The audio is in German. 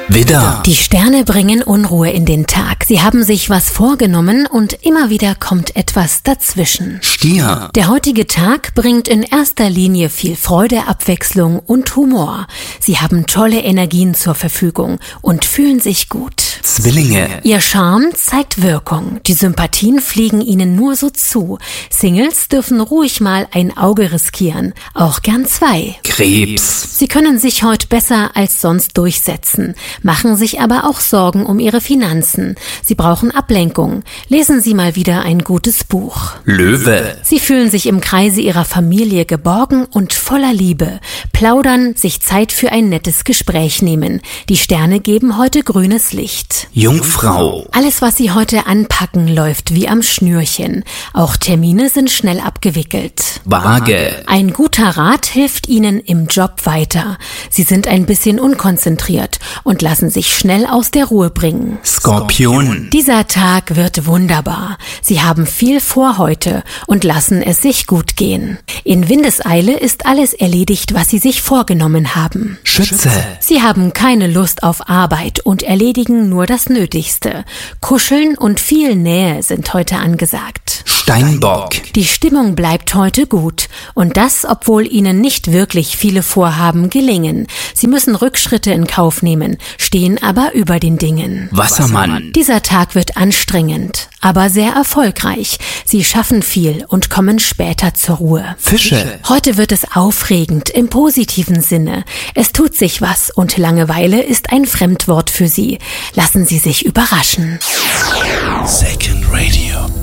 Widder. Die Sterne bringen Unruhe in den Tag. Sie haben sich was vorgenommen und immer wieder kommt etwas dazwischen. Stier. Der heutige Tag bringt in erster Linie viel Freude, Abwechslung und Humor. Sie haben tolle Energien zur Verfügung und fühlen sich gut. Zwillinge. Ihr Charme zeigt Wirkung. Die Sympathien fliegen ihnen nur so zu. Singles dürfen ruhig mal ein Auge riskieren. Auch gern zwei. Krebs. Sie können sich heute besser als sonst durchsetzen, machen sich aber auch Sorgen um ihre Finanzen. Sie brauchen Ablenkung. Lesen Sie mal wieder ein gutes Buch. Löwe. Sie fühlen sich im Kreise ihrer Familie geborgen und voller Liebe. Plaudern, sich Zeit für ein nettes Gespräch nehmen. Die Sterne geben heute grünes Licht. Jungfrau. Alles, was Sie heute anpacken, läuft wie am Schnürchen. Auch Termine sind schnell abgewickelt. Waage. Ein guter Rat hilft Ihnen im Job weiter. Sie sind ein bisschen unkonzentriert und lassen sich schnell aus der Ruhe bringen. Skorpion. Dieser Tag wird wunderbar. Sie haben viel vor heute und lassen es sich gut gehen. In Windeseile ist alles erledigt, was Sie sich vorgenommen haben. Schütze. Sie haben keine Lust auf Arbeit und erledigen nur das Nötigste. Kuscheln und viel Nähe sind heute angesagt. Steinbock. Die Stimmung bleibt heute gut und das, obwohl Ihnen nicht wirklich viele Vorhaben gelingen. Sie müssen Rückschritte in Kauf nehmen, stehen aber über den Dingen. Wassermann. Dieser Tag wird anstrengend, aber sehr erfolgreich. Sie schaffen viel und kommen später zur Ruhe. Fische. Heute wird es aufregend im positiven Sinne. Es tut sich was und Langeweile ist ein Fremdwort für Sie. Lassen Sie sich überraschen. Second Radio.